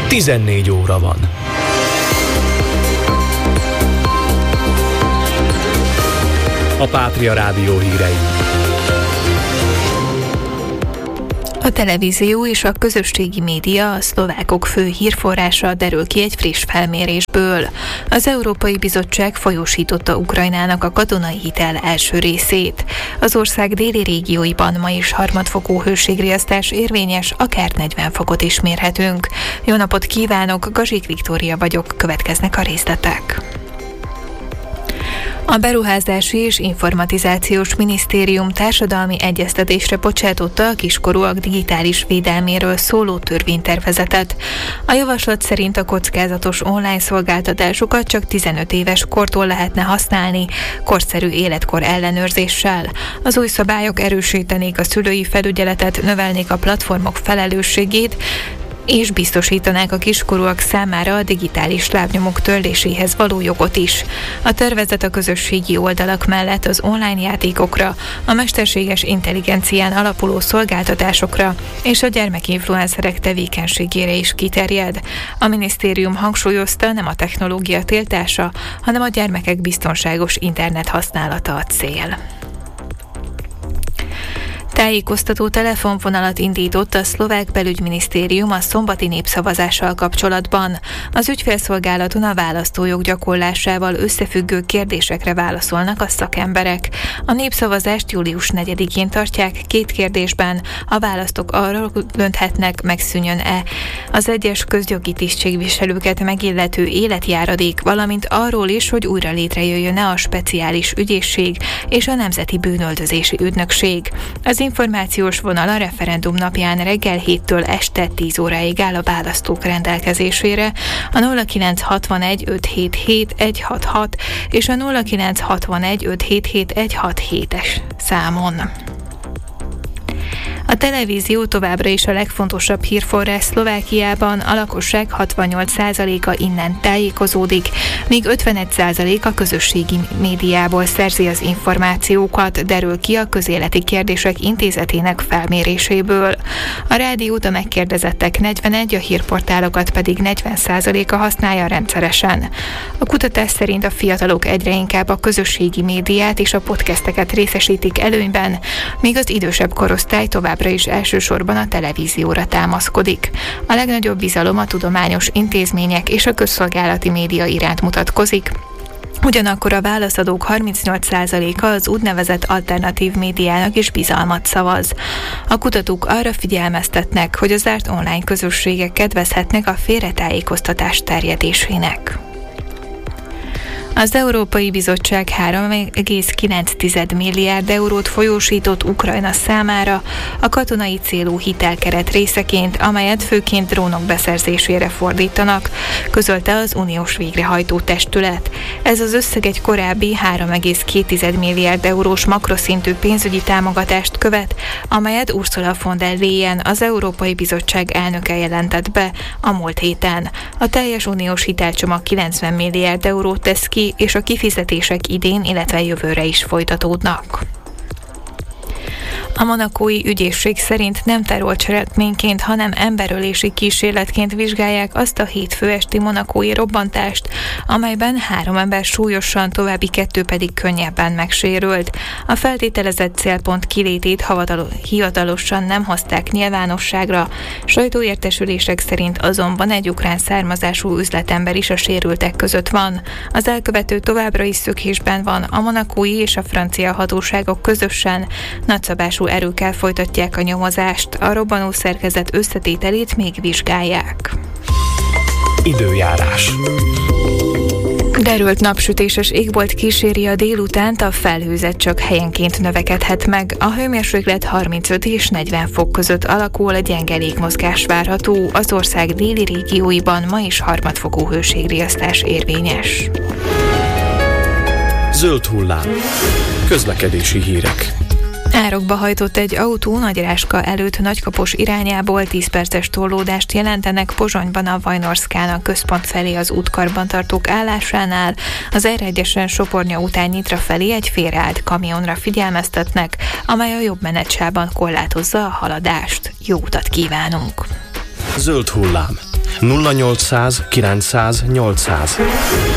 14 óra van. A Pátria Rádió hírei. A televízió és a közösségi média a szlovákok fő hírforrása, derül ki egy friss felmérésből. Az Európai Bizottság folyósította Ukrajnának a katonai hitel első részét. Az ország déli régióiban ma is harmadfokú hőségriasztás érvényes, akár 40 fokot is mérhetünk. Jó napot kívánok, Gazsik Viktória vagyok, következnek a részletek. A Beruházási és Informatizációs Minisztérium társadalmi egyeztetésre bocsátotta a kiskorúak digitális védelméről szóló törvénytervezetet. A javaslat szerint a kockázatos online szolgáltatásokat csak 15 éves kortól lehetne használni, korszerű életkor ellenőrzéssel. Az új szabályok erősítenék a szülői felügyeletet, növelnék a platformok felelősségét, és biztosítanák a kiskorúak számára a digitális lábnyomok törléséhez való jogot is. A tervezet a közösségi oldalak mellett az online játékokra, a mesterséges intelligencián alapuló szolgáltatásokra és a gyermekinfluencerek tevékenységére is kiterjed. A minisztérium hangsúlyozta, nem a technológia tiltása, hanem a gyermekek biztonságos internet használata a cél. Tájékoztató telefonvonalat indított a szlovák belügyminisztérium a szombati népszavazással kapcsolatban. Az ügyfélszolgálaton a választójog gyakorlásával összefüggő kérdésekre válaszolnak a szakemberek. A népszavazást július 4-én tartják 2 kérdésben. A választók arról dönthetnek, megszűnjön-e az egyes közjogi tisztségviselőket megillető életjáradék, valamint arról is, hogy újra létrejöjjön-e a speciális ügyészség és a Nemzeti Bűnöldözési Ügynökség. Az információs vonal a referendum napján reggel 7-től este 10 óráig áll a választók rendelkezésére, a 0961 577 166 és a 0961 577 167-es számon. A televízió továbbra is a legfontosabb hírforrás Szlovákiában, a lakosság 68%-a innen tájékozódik, míg 51% a közösségi médiából szerzi az információkat, derül ki a Közéleti Kérdések Intézetének felméréséből. A rádiót a megkérdezettek 41, a hírportálokat pedig 40%-a használja rendszeresen. A kutatás szerint a fiatalok egyre inkább a közösségi médiát és a podcasteket részesítik előnyben, míg az idősebb korosztály továbbra is elsősorban a televízióra támaszkodik. A legnagyobb bizalom a tudományos intézmények és a közszolgálati média iránt mutatkozik. Ugyanakkor a válaszadók 38%-a az úgynevezett alternatív médiának is bizalmat szavaz. A kutatók arra figyelmeztetnek, hogy az zárt online közösségek kedvezhetnek a félretájékoztatás terjedésének. Az Európai Bizottság 3,9 milliárd eurót folyósított Ukrajna számára a katonai célú hitelkeret részeként, amelyet főként drónok beszerzésére fordítanak, közölte az uniós végrehajtó testület. Ez az összeg egy korábbi 3,2 milliárd eurós makroszintű pénzügyi támogatást követ, amelyet Ursula von der Leyen, az Európai Bizottság elnöke jelentett be a múlt héten. A teljes uniós hitelcsomag 90 milliárd eurót tesz ki, és a kifizetések idén, illetve jövőre is folytatódnak. A monacói ügyészség szerint nem terrorcselekményként, hanem emberölési kísérletként vizsgálják azt a hétfő esti monacói robbantást, amelyben 3 ember súlyosan, további 2 pedig könnyebben megsérült. A feltételezett célpont kilétét hivatalosan nem hozták nyilvánosságra. Sajtóértesülések szerint azonban egy ukrán származású üzletember is a sérültek között van. Az elkövető továbbra is szökésben van, a monacói és a francia hatóságok közösen nagyszabású erőkkel folytatják a nyomozást, a robbanó szerkezet összetételét még vizsgálják. Időjárás. Derült napsütéses égbolt kíséri a délutánt, a felhőzet csak helyenként növekedhet meg. A hőmérséklet 35 és 40 fok között alakul, a gyenge légmozgás várható. Az ország déli régióiban ma is harmadfokú hőségriasztás érvényes. Zöld hullám. Közlekedési hírek. Árokba hajtott egy autó Nagyráska előtt Nagykapos irányából, 10 perces torlódást jelentenek Pozsonyban a Vajnorszkána központ felé az útkarbantartók állásánál. Az R1-esen Sopornya után Nyitra felé egy félreállt kamionra figyelmeztetnek, amely a jobb menetsában korlátozza a haladást. Jó utat kívánunk! Zöld hullám. 0800 900 800.